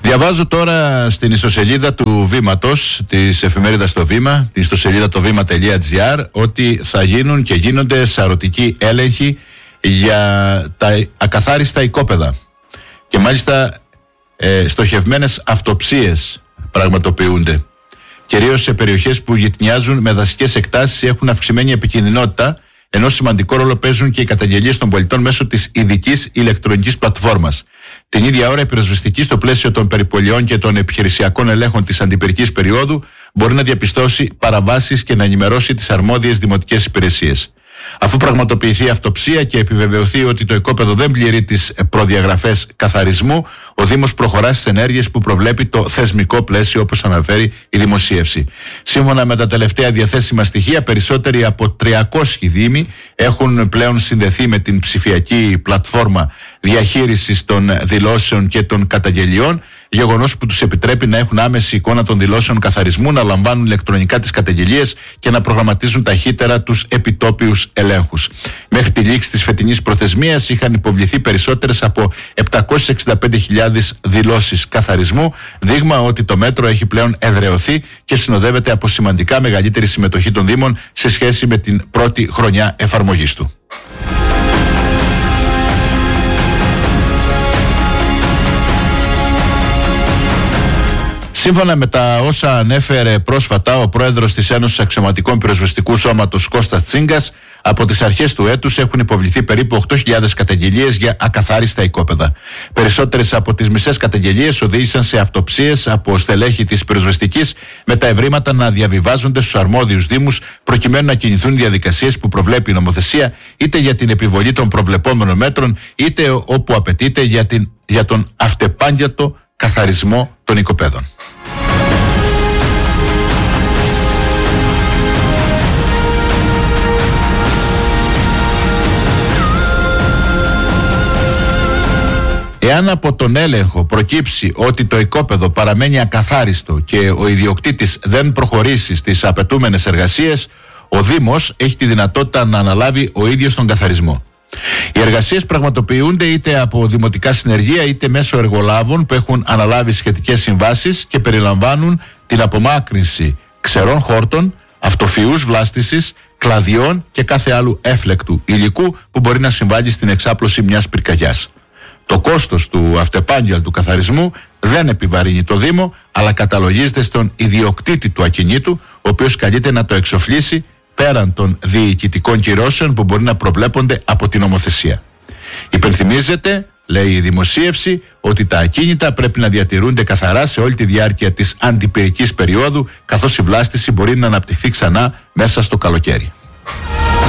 Διαβάζω τώρα στην ιστοσελίδα του Βήματος, της εφημερίδας Το Βήμα, την ιστοσελίδα το βήμα.gr, ότι θα γίνουν και γίνονται σαρωτικοί έλεγχοι για τα ακαθάριστα οικόπεδα. Και μάλιστα στοχευμένες αυτοψίες πραγματοποιούνται. Κυρίως σε περιοχές που γειτονιάζουν με δασικές εκτάσεις ή έχουν αυξημένη επικινδυνότητα, ενώ σημαντικό ρόλο παίζουν και οι καταγγελίες των πολιτών μέσω της ειδικής ηλεκτρονικής πλατφόρμας. Την ίδια ώρα, η πυροσβεστική, στο πλαίσιο των περιπολιών και των επιχειρησιακών ελέγχων της αντιπυρικής περίοδου, μπορεί να διαπιστώσει παραβάσεις και να ενημερώσει τις αρμόδιες δημοτικές υπηρεσίες. Αφού πραγματοποιηθεί η αυτοψία και επιβεβαιωθεί ότι το οικόπεδο δεν πληρεί τις προδιαγραφές καθαρισμού, ο Δήμος προχωρά στις ενέργειες που προβλέπει το θεσμικό πλαίσιο, όπως αναφέρει η δημοσίευση. Σύμφωνα με τα τελευταία διαθέσιμα στοιχεία, περισσότεροι από 300 δήμοι έχουν πλέον συνδεθεί με την ψηφιακή πλατφόρμα διαχείρισης των δηλώσεων και των καταγγελιών, γεγονός που τους επιτρέπει να έχουν άμεση εικόνα των δηλώσεων καθαρισμού, να λαμβάνουν ηλεκτρονικά τις καταγγελίες και να προγραμματίζουν ταχύτερα τους επιτόπιους ελέγχους. Μέχρι τη λήξη της φετινής προθεσμίας είχαν υποβληθεί περισσότερες από 765.000 δηλώσεις καθαρισμού, δείγμα ότι το μέτρο έχει πλέον εδραιωθεί και συνοδεύεται από σημαντικά μεγαλύτερη συμμετοχή των Δήμων σε σχέση με την πρώτη χρονιά εφαρμογής του. Σύμφωνα με τα όσα ανέφερε πρόσφατα ο πρόεδρος της Ένωσης Αξιωματικών Πυροσβεστικού Σώματος Κώστας Τσίγκας, από τις αρχές του έτους έχουν υποβληθεί περίπου 8.000 καταγγελίες για ακαθάριστα οικόπεδα. Περισσότερες από τις μισές καταγγελίες οδήγησαν σε αυτοψίες από στελέχη της πυροσβεστικής, με τα ευρήματα να διαβιβάζονται στους αρμόδιους δήμους προκειμένου να κινηθούν διαδικασίες που προβλέπει η νομοθεσία, είτε για την επιβολή των προβλεπόμενων μέτρων, είτε όπου απαιτείται για τον αυτεπάγγελτο καθαρισμό των οικοπαίδων. Εάν από τον έλεγχο προκύψει ότι το οικόπεδο παραμένει ακαθάριστο και ο ιδιοκτήτης δεν προχωρήσει στις απαιτούμενες εργασίες, ο Δήμος έχει τη δυνατότητα να αναλάβει ο ίδιος τον καθαρισμό. Οι εργασίες πραγματοποιούνται είτε από δημοτικά συνεργεία είτε μέσω εργολάβων που έχουν αναλάβει σχετικές συμβάσεις και περιλαμβάνουν την απομάκρυνση ξερών χόρτων, αυτοφυούς βλάστησης, κλαδιών και κάθε άλλου έφλεκτου υλικού που μπορεί να συμβάλλει στην εξάπλωση μιας πυρκαγιάς. Το κόστος του αυτεπάγγελτου καθαρισμού δεν επιβαρύνει το Δήμο, αλλά καταλογίζεται στον ιδιοκτήτη του ακινήτου, ο οποίος καλείται να το εξοφλήσει πέραν των διοικητικών κυρώσεων που μπορεί να προβλέπονται από την νομοθεσία. Υπενθυμίζεται, λέει η δημοσίευση, ότι τα ακίνητα πρέπει να διατηρούνται καθαρά σε όλη τη διάρκεια της αντιπυρικής περίοδου, καθώς η βλάστηση μπορεί να αναπτυχθεί ξανά μέσα στο καλοκαίρι.